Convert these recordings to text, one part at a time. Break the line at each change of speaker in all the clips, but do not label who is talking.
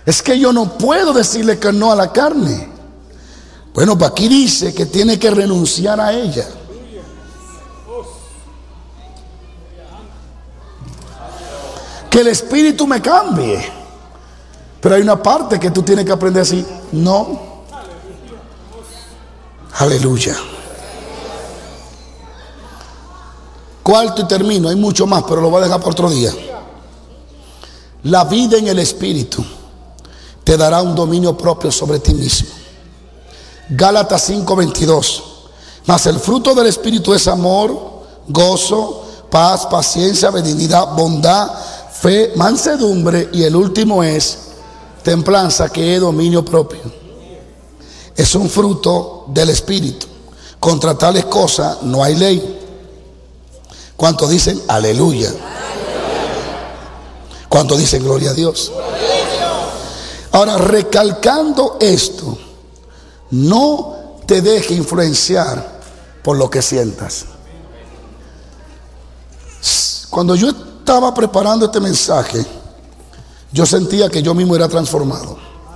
Es que yo no puedo decirle que no a la carne. Bueno, pues aquí dice que tiene que renunciar a ella. Que el espíritu me cambie. Pero hay una parte que tú tienes que aprender así. No. Aleluya. Cuarto y termino. Hay mucho más, pero lo voy a dejar para otro día. La vida en el espíritu te dará un dominio propio sobre ti mismo. Gálatas 5:22. Mas el fruto del espíritu es amor, gozo, paz, paciencia, benignidad, bondad, fe, mansedumbre, y el último es templanza, que es dominio propio. Es un fruto del espíritu. Contra tales cosas no hay ley. ¿Cuántos dicen aleluya? ¿Cuántos dicen gloria a Dios? Ahora, recalcando esto, no te deje influenciar por lo que sientas. Cuando yo estaba preparando este mensaje, yo sentía que yo mismo era transformado.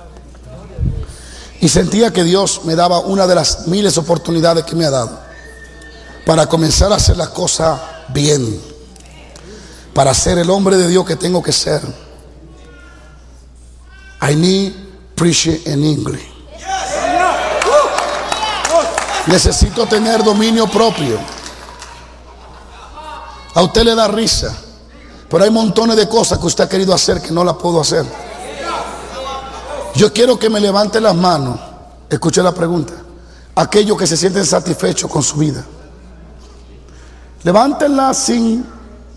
Y sentía que Dios me daba una de las miles oportunidades que me ha dado para comenzar a hacer las cosas bien, para ser el hombre de Dios que tengo que ser. I need preaching in English. Necesito tener dominio propio. A usted le da risa, pero hay montones de cosas que usted ha querido hacer que no las puedo hacer. Yo quiero que me levante las manos. Escuche la pregunta. Aquellos que se sienten satisfechos con su vida, levántenla sin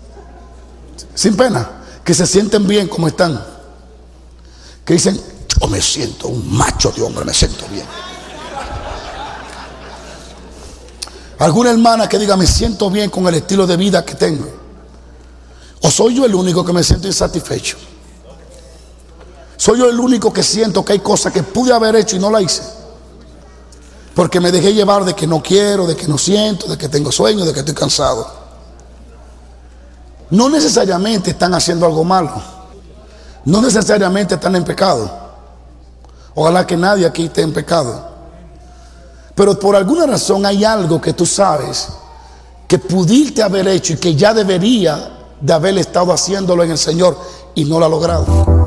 pena. Que se sienten bien como están. Que dicen, yo me siento un macho de hombre, me siento bien. Alguna hermana que diga, me siento bien con el estilo de vida que tengo. ¿O soy yo el único que me siento insatisfecho? ¿Soy yo el único que siento que hay cosas que pude haber hecho y no la hice? Porque me dejé llevar de que no quiero, de que no siento, de que tengo sueño, de que estoy cansado. No necesariamente están haciendo algo malo. No necesariamente están en pecado. Ojalá que nadie aquí esté en pecado. Pero por alguna razón hay algo que tú sabes que pudiste haber hecho y que ya debería de haber estado haciéndolo en el Señor y no lo ha logrado.